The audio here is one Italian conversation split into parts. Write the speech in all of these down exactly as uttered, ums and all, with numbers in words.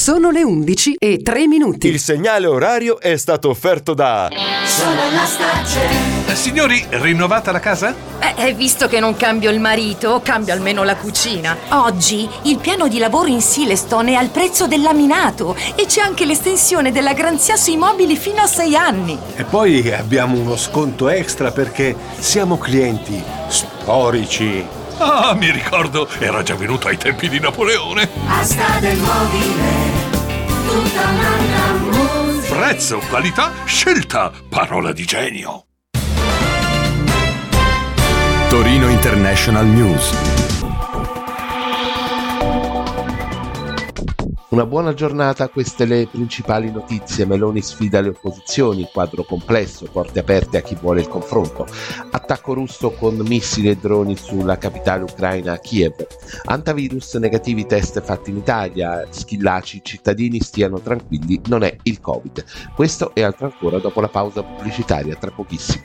Sono le undici e tre minuti. Il segnale orario è stato offerto da Sono la Starcel. Eh, signori, rinnovata la casa? Eh, visto che non cambio il marito, cambio almeno la cucina. Oggi il piano di lavoro in Silestone è al prezzo del laminato e c'è anche l'estensione della garanzia sui mobili fino a sei anni. E poi abbiamo uno sconto extra perché siamo clienti storici. Ah, mi ricordo, era già venuto ai tempi di Napoleone. Asta del mobile, tutta un'altra musica. Prezzo, qualità, scelta, parola di genio. Torino International News. Una buona giornata, queste le principali notizie. Meloni sfida le opposizioni, quadro complesso, porte aperte a chi vuole il confronto. Attacco russo con missili e droni sulla capitale ucraina, Kiev. Antivirus, negativi test fatti in Italia. Schillaci, cittadini stiano tranquilli, non è il Covid. Questo e altro ancora dopo la pausa pubblicitaria, tra pochissimo.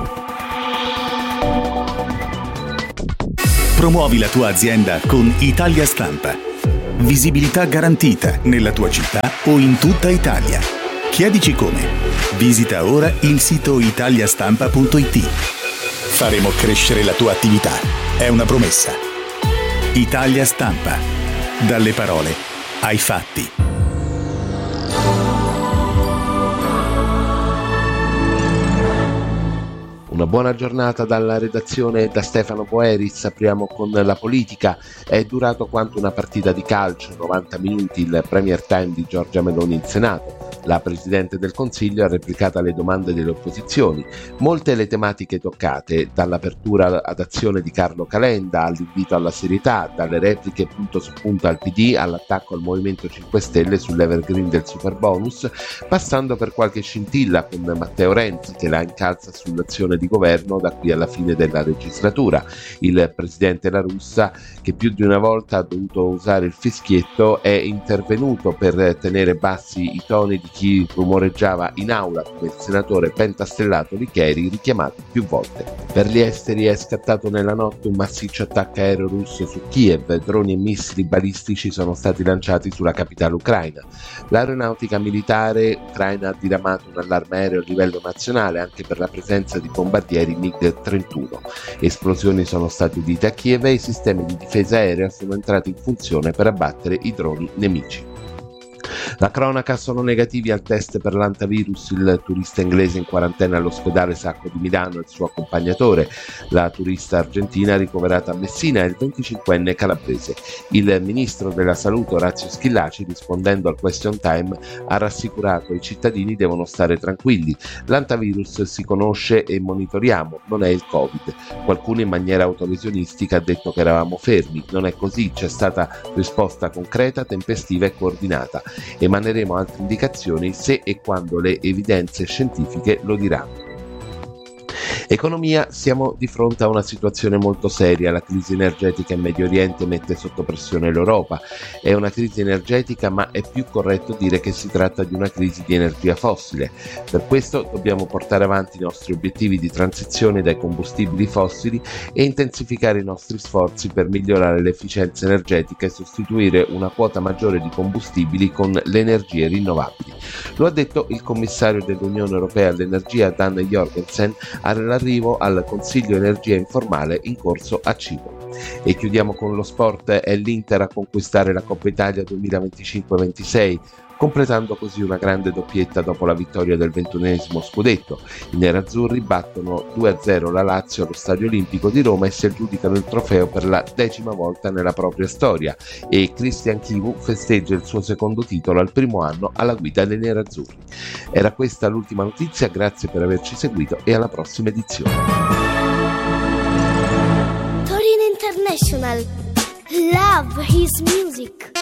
Promuovi la tua azienda con Italia Stampa. Visibilità garantita nella tua città o in tutta Italia. Chiedici come. Visita ora il sito italiastampa punto it. Faremo crescere la tua attività. È una promessa. Italia Stampa. Dalle parole ai fatti. Una buona giornata dalla redazione da Stefano Boeris. Apriamo con la politica. È durato quanto una partita di calcio, novanta minuti il premier time di Giorgia Meloni in Senato. La Presidente del Consiglio ha replicato alle domande delle opposizioni. Molte le tematiche toccate, dall'apertura ad azione di Carlo Calenda all'invito alla serietà, dalle repliche punto su punto al P D all'attacco al Movimento cinque Stelle sull'evergreen del superbonus, passando per qualche scintilla con Matteo Renzi che la incalza sull'azione di governo da qui alla fine della legislatura. Il presidente La Russa, che più di una volta ha dovuto usare il fischietto, è intervenuto per tenere bassi i toni di chi rumoreggiava in aula come il senatore pentastellato Licheri, richiamato più volte. Per gli esteri è scattato nella notte un massiccio attacco aereo russo su Kiev. Droni e missili balistici sono stati lanciati sulla capitale ucraina. L'aeronautica militare ucraina ha diramato un allarme aereo a livello nazionale anche per la presenza di bombardieri MiG trentuno. Esplosioni sono state udite a Kiev e i sistemi di difesa aerea sono entrati in funzione per abbattere i droni nemici. La cronaca: sono negativi al test per l'antivirus il turista inglese in quarantena all'ospedale Sacco di Milano e il suo accompagnatore, la turista argentina ricoverata a Messina e il venticinquenne calabrese. Il ministro della salute Orazio Schillaci, rispondendo al question time, ha rassicurato i cittadini devono stare tranquilli. L'antivirus si conosce e monitoriamo, non è il Covid. Qualcuno in maniera autolesionistica ha detto che eravamo fermi, non è così, c'è stata risposta concreta, tempestiva e coordinata. Emaneremo altre indicazioni se e quando le evidenze scientifiche lo diranno. Economia: siamo di fronte a una situazione molto seria. La crisi energetica in Medio Oriente mette sotto pressione l'Europa. È una crisi energetica, ma è più corretto dire che si tratta di una crisi di energia fossile. Per questo dobbiamo portare avanti i nostri obiettivi di transizione dai combustibili fossili e intensificare i nostri sforzi per migliorare l'efficienza energetica e sostituire una quota maggiore di combustibili con le energie rinnovabili. Lo ha detto il commissario dell'Unione Europea all'Energia Dan Jorgensen all'arrivo al Consiglio Energia informale in corso a Cipro. E chiudiamo con lo sport. È l'Inter a conquistare la Coppa Italia duemilaventicinque ventisei, completando così una grande doppietta dopo la vittoria del ventunesimo scudetto. I nerazzurri battono due a zero la Lazio allo Stadio Olimpico di Roma e si aggiudicano il trofeo per la decima volta nella propria storia, e Christian Chivu festeggia il suo secondo titolo al primo anno alla guida dei nerazzurri. Era questa l'ultima notizia, grazie per averci seguito e alla prossima edizione. Torino International. Love his music.